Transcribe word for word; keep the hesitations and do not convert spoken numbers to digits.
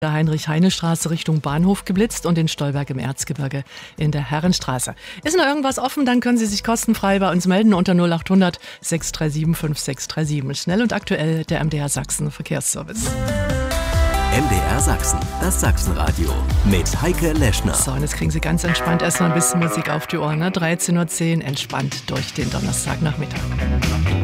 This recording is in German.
der Heinrich-Heine-Straße Richtung Bahnhof geblitzt und in Stolberg im Erzgebirge in der Herrenstraße. Ist noch irgendwas offen, dann können Sie sich kostenfrei bei uns melden unter null acht hundert sechs drei sieben fünf sechs drei sieben. Schnell und aktuell der M D R Sachsen Verkehrsservice. M D R Sachsen, das Sachsenradio mit Heike Leschner. So, und jetzt kriegen Sie ganz entspannt erstmal ein bisschen Musik auf die Ohren. Ne? dreizehn Uhr zehn, entspannt durch den Donnerstagnachmittag.